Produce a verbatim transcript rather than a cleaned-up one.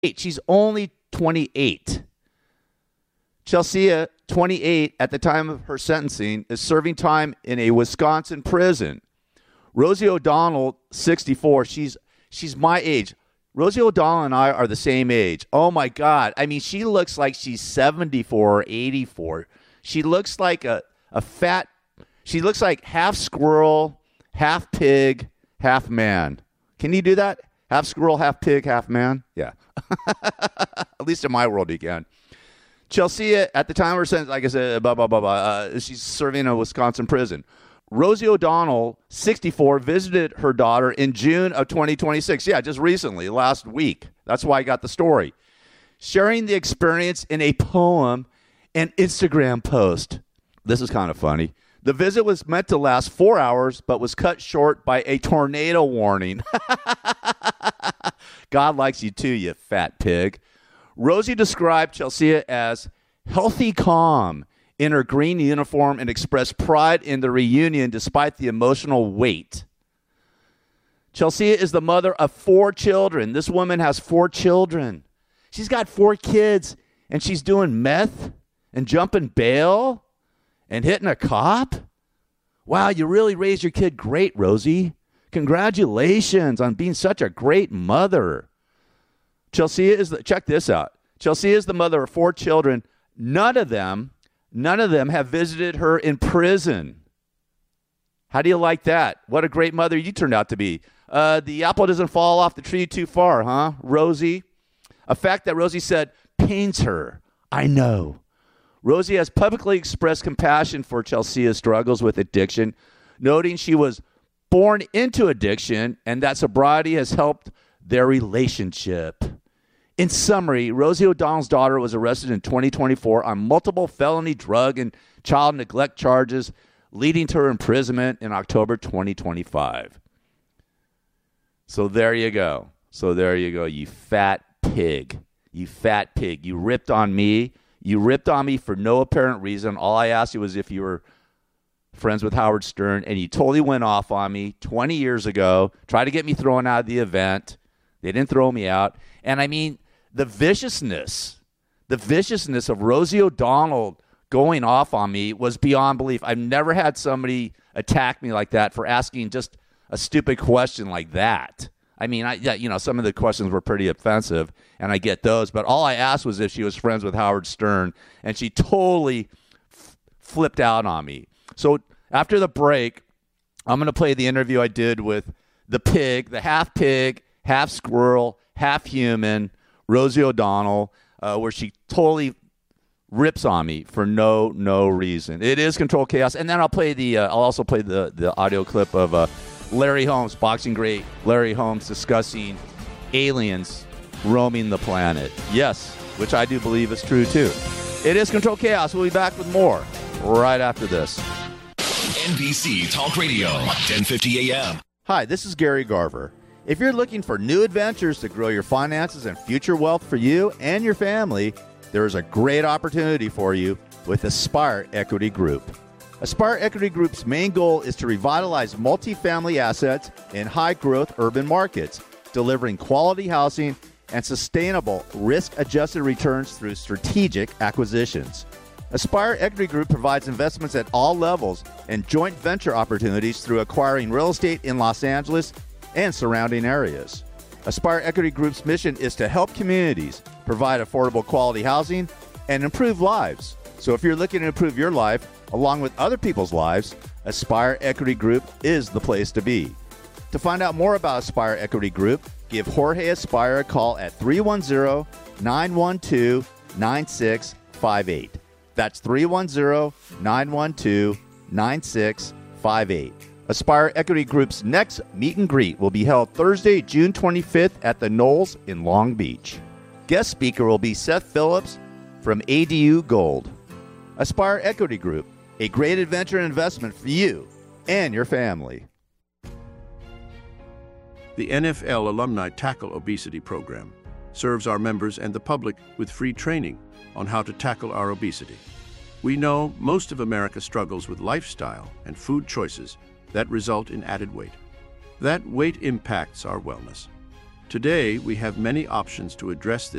She's only twenty-eight. Chelsea, twenty-eight, at the time of her sentencing, is serving time in a Wisconsin prison. Rosie O'Donnell, sixty-four. She's she's my age. Rosie O'Donnell and I are the same age. Oh, my God. I mean, she looks like she's seventy-four or eighty-four. She looks like a, a fat, she looks like half squirrel, half pig, half man. Can you do that? Half squirrel, half pig, half man? Yeah. At least in my world you can. Chelsea, at the time of her sentence, like I said, blah, blah, blah, blah, uh, she's serving in a Wisconsin prison. Rosie O'Donnell, sixty-four, visited her daughter in June of twenty twenty-six. Yeah, just recently, last week. That's why I got the story. Sharing the experience in a poem and Instagram post. This is kind of funny. The visit was meant to last four hours, but was cut short by a tornado warning. God likes you too, you fat pig. Rosie described Chelsea as healthy calm in her green uniform and expressed pride in the reunion despite the emotional weight. Chelsea is the mother of four children. This woman has four children. She's got four kids, and she's doing meth and jumping bail and hitting a cop. Wow, you really raised your kid great, Rosie. Congratulations on being such a great mother. Chelsea is the, check this out. Chelsea is the mother of four children. None of them, none of them have visited her in prison. How do you like that? What a great mother you turned out to be. Uh, the apple doesn't fall off the tree too far, huh, Rosie? A fact that Rosie said pains her. I know. Rosie has publicly expressed compassion for Chelsea's struggles with addiction, noting she was born into addiction and that sobriety has helped their relationship. In summary, Rosie O'Donnell's daughter was arrested in twenty twenty-four on multiple felony drug and child neglect charges, leading to her imprisonment in October twenty twenty-five. So there you go. So there you go, you fat pig. You fat pig. You ripped on me. You ripped on me for no apparent reason. All I asked you was if you were friends with Howard Stern, and you totally went off on me twenty years ago, tried to get me thrown out of the event. They didn't throw me out. And I mean, the viciousness, the viciousness of Rosie O'Donnell going off on me was beyond belief. I've never had somebody attack me like that for asking just a stupid question like that. I mean, I, yeah, you know, some of the questions were pretty offensive, and I get those. But all I asked was if she was friends with Howard Stern, and she totally f- flipped out on me. So after the break, I'm going to play the interview I did with the pig, the half pig, half squirrel, half human, Rosie O'Donnell, uh, where she totally rips on me for no no reason. It is Control Chaos. And then I'll play the uh, I'll also play the the audio clip of uh, Larry Holmes, boxing great Larry Holmes, discussing aliens roaming the planet. Yes, which I do believe is true too. It is Control Chaos. We'll be back with more right after this. N B C Talk Radio, ten fifty a.m. Hi, this is Gary Garver. If you're looking for new adventures to grow your finances and future wealth for you and your family, there is a great opportunity for you with Aspire Equity Group. Aspire Equity Group's main goal is to revitalize multifamily assets in high-growth urban markets, delivering quality housing and sustainable risk-adjusted returns through strategic acquisitions. Aspire Equity Group provides investments at all levels and joint venture opportunities through acquiring real estate in Los Angeles and surrounding areas. Aspire Equity Group's mission is to help communities provide affordable quality housing and improve lives. So if you're looking to improve your life along with other people's lives, Aspire Equity Group is the place to be. To find out more about Aspire Equity Group, give Jorge Aspire a call at three one zero, nine one two, nine six five eight. That's three one zero, nine one two, nine six five eight. Aspire Equity Group's next meet and greet will be held Thursday, June twenty-fifth at the Knolls in Long Beach. Guest speaker will be Seth Phillips from A D U Gold. Aspire Equity Group, a great adventure and investment for you and your family. The N F L Alumni Tackle Obesity Program serves our members and the public with free training on how to tackle our obesity. We know most of America struggles with lifestyle and food choices that result in added weight. That weight impacts our wellness. Today, we have many options to address this